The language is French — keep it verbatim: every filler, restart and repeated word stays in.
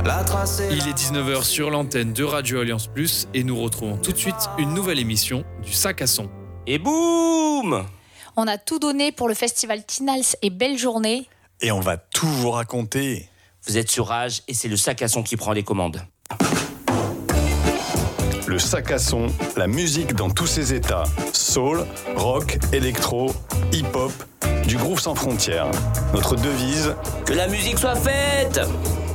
La trace est Il là. est dix-neuf heures sur l'antenne de Radio Alliance Plus et nous retrouvons tout de suite une nouvelle émission du Sac à son. Et boum! On a tout donné pour le festival Tinals et Belle Journée. Et on va tout vous raconter. Vous êtes sur Rage et c'est le sac à son qui prend les commandes. Le sac à son, la musique dans tous ses états. Soul, rock, électro, hip-hop, du groove sans frontières. Notre devise, Que la musique soit faite!